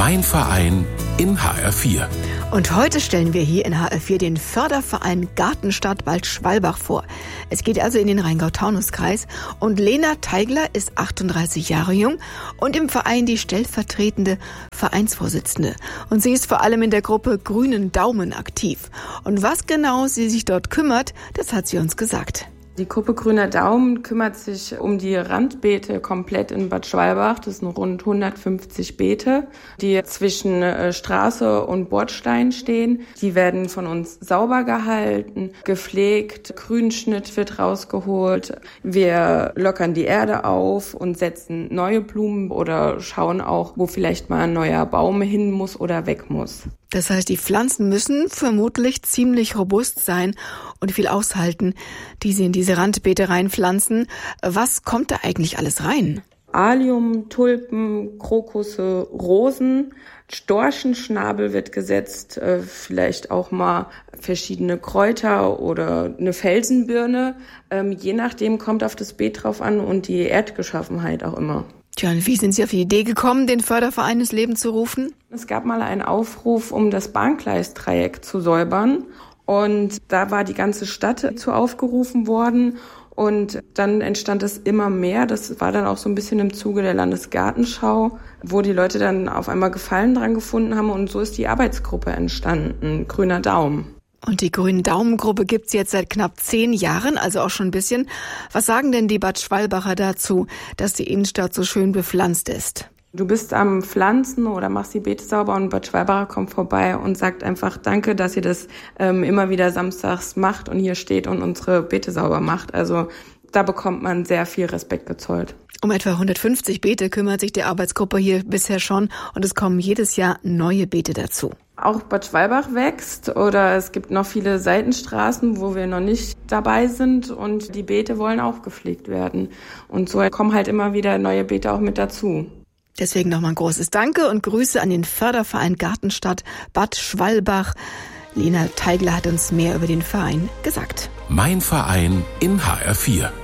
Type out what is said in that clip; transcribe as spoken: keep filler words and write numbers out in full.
Mein Verein in H R vier. Und heute stellen wir hier in H R vier den Förderverein Gartenstadt Bad Schwalbach vor. Es geht also in den Rheingau-Taunus-Kreis und Lena Teigler ist achtunddreißig Jahre jung und im Verein die stellvertretende Vereinsvorsitzende. Und sie ist vor allem in der Gruppe Grünen Daumen aktiv. Und was genau sie sich dort kümmert, das hat sie uns gesagt. Die Gruppe Grüner Daumen kümmert sich um die Randbeete komplett in Bad Schwalbach. Das sind rund hundertfünfzig Beete, die zwischen Straße und Bordstein stehen. Die werden von uns sauber gehalten, gepflegt, Grünschnitt wird rausgeholt. Wir lockern die Erde auf und setzen neue Blumen oder schauen auch, wo vielleicht mal ein neuer Baum hin muss oder weg muss. Das heißt, die Pflanzen müssen vermutlich ziemlich robust sein und viel aushalten, die sie in diese Randbeete reinpflanzen. Was kommt da eigentlich alles rein? Allium, Tulpen, Krokusse, Rosen, Storchenschnabel wird gesetzt, äh, vielleicht auch mal verschiedene Kräuter oder eine Felsenbirne. Ähm, je nachdem kommt auf das Beet drauf an und die Erdbeschaffenheit auch immer. Tja, und wie sind Sie auf die Idee gekommen, den Förderverein ins Leben zu rufen? Es gab mal einen Aufruf, um das Bahngleisdreieck zu säubern. Und da war die ganze Stadt zu aufgerufen worden. Und dann entstand es immer mehr. Das war dann auch so ein bisschen im Zuge der Landesgartenschau, wo die Leute dann auf einmal Gefallen dran gefunden haben. Und so ist die Arbeitsgruppe entstanden, Grüner Daumen. Und die Grünen Daumengruppe gibt's jetzt seit knapp zehn Jahren, also auch schon ein bisschen. Was sagen denn die Bad Schwalbacher dazu, dass die Innenstadt so schön bepflanzt ist? Du bist am Pflanzen oder machst die Beete sauber und Bad Schwalbacher kommt vorbei und sagt einfach Danke, dass ihr das ähm, immer wieder samstags macht und hier steht und unsere Beete sauber macht. Also da bekommt man sehr viel Respekt gezollt. Um etwa hundertfünfzig Beete kümmert sich die Arbeitsgruppe hier bisher schon und es kommen jedes Jahr neue Beete dazu. Auch Bad Schwalbach wächst oder es gibt noch viele Seitenstraßen, wo wir noch nicht dabei sind und die Beete wollen auch gepflegt werden. Und so kommen halt immer wieder neue Beete auch mit dazu. Deswegen nochmal ein großes Danke und Grüße an den Förderverein Gartenstadt Bad Schwalbach. Lena Teigler hat uns mehr über den Verein gesagt. Mein Verein in H R vier.